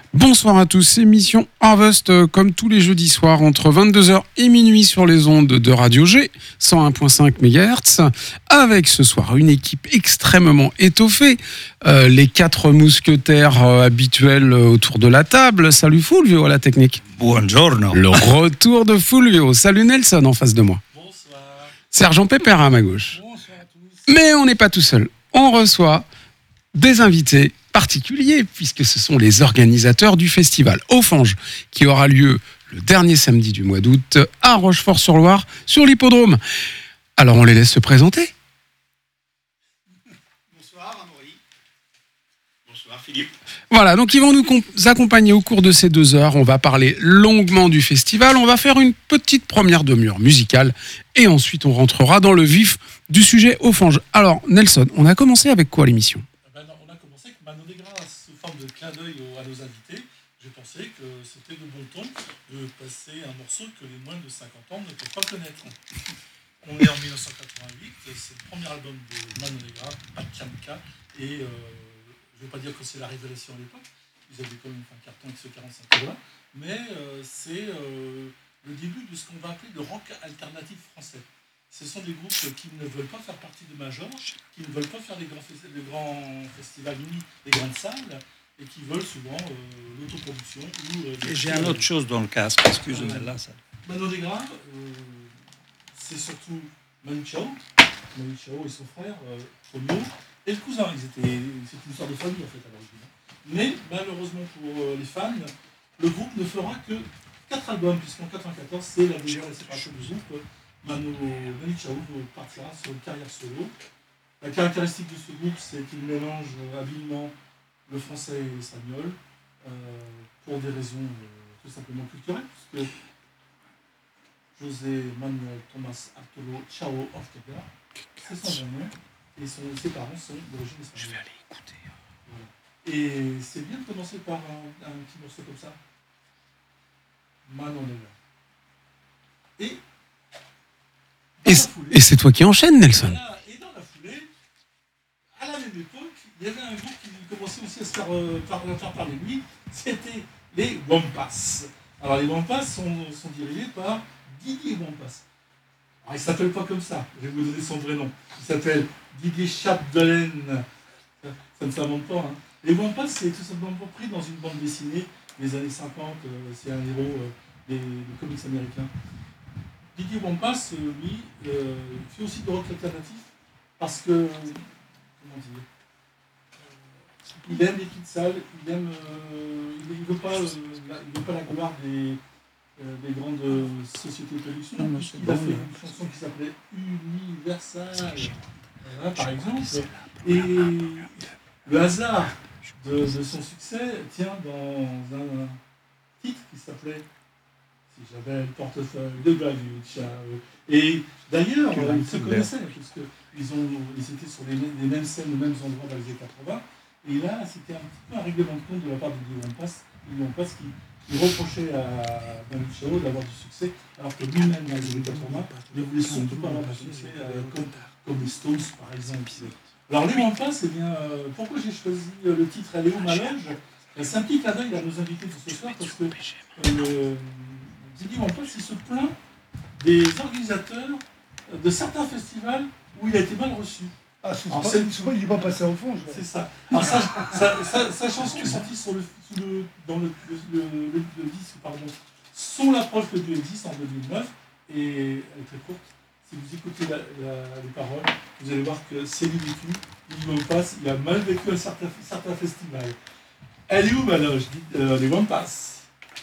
Bonsoir à tous, émission Harvest comme tous les jeudis soirs entre 22h et minuit sur les ondes de Radio G 101.5 MHz avec ce soir une équipe extrêmement étoffée, les 4 mousquetaires habituels autour de la table. Salut Fulvio à la technique. Buongiorno. Le retour de Fulvio. Salut Nelson en face de moi. Bonsoir. Sergent Pépère à ma gauche. Bonsoir à tous. Mais on n'est pas tout seul. On reçoit des invités particuliers puisque ce sont les organisateurs du festival Aufange qui aura lieu le dernier samedi du mois d'août à Rochefort-sur-Loire sur l'hippodrome. Alors on les laisse se présenter. Bonsoir Amaury. Bonsoir Philippe. Voilà, donc ils vont nous accompagner au cours de ces 2 heures. On va parler longuement du festival. On va faire une petite première demi-heure musicale et ensuite on rentrera dans le vif du sujet Aufange. Alors Nelson, on a commencé avec quoi l'émission ? On a commencé avec Mano Negra sous forme de clin d'œil à nos invités. J'ai pensé que c'était de bon ton de passer un morceau que les moins de 50 ans ne peuvent pas connaître. On est en 1988, c'est le premier album de Mano Negra, Pachamka, et je ne vais pas dire que c'est la révélation à l'époque, ils avaient quand même fait un carton avec ce 45 là, mais c'est le début de ce qu'on va appeler le rock alternatif français. Ce sont des groupes qui ne veulent pas faire partie de majors, qui ne veulent pas faire les grands festivals unis, les grandes salles, et qui veulent souvent l'autoproduction. J'ai une autre chose dans le casque, excusez-moi là. Ça. Mano Negra, c'est surtout Manu Chao et son frère, Romeo, et le cousin. C'est une sorte de famille en fait à l'origine. Mais malheureusement pour les fans, le groupe ne fera que 4 albums, puisqu'en 1994, c'est la deuxième séparation du groupe. Manu Chao partira sur une carrière solo. La caractéristique de ce groupe, c'est qu'il mélange habilement le français et l'espagnol pour des raisons tout simplement culturelles, puisque José Manuel Tomás Arturo Chao Ortega, c'est son nom, et ses parents sont d'origine espagnole. Je vais aller écouter. Voilà. Et c'est bien de commencer par un petit morceau comme ça. Mano Negra. Et c'est toi qui enchaînes, Nelson. Et dans la foulée, à la même époque, il y avait un groupe qui commençait aussi à se faire parler de lui, c'était les Wampas. Alors les Wampas sont dirigés par Didier Wampas. Alors il ne s'appelle pas comme ça, je vais vous donner son vrai nom. Il s'appelle Didier Chapdelaine. Ça ne s'invente pas. Hein. Les Wampas, c'est tout simplement pris dans une bande dessinée des années 50, c'est un héros des comics américains. Didier Wampas, lui, fait aussi de rock alternatif parce que, comment dire, il aime les petites salles, il ne veut pas la gloire des grandes sociétés de production. Il a fait une chanson qui s'appelait Universal, par exemple, et le hasard de son succès tient dans un titre qui s'appelait J'avais le portefeuille de Balucha. Et d'ailleurs, ils se connaissaient, puisqu'ils étaient sur les mêmes scènes, les mêmes endroits dans les années 80. Et là, c'était un petit peu un règlement de compte de la part de Didier Wampas qui reprochait à Balucha d'avoir du succès, alors que lui-même, dans les années 80, ne voulait surtout pas avoir du succès, comme les Stones, par exemple. Alors, les Wampas, eh bien, pourquoi j'ai choisi le titre Allez où ma loge ? C'est un petit clin d'œil à nos invités de ce soir, parce que Didier Wampas, il se plaint des organisateurs de certains festivals où il a été mal reçu. Ah, c'est pas il n'est pas passé au fond. C'est ça. Alors, sa chanson est sortie dans le disque, pardon, Son l'approche que Dieu existe en 2009, et elle est très courte. Si vous écoutez les paroles, vous allez voir que c'est lui vécu. Didier Wampas, il a mal vécu un certain festival. Elle est où ma loge, les Wampas?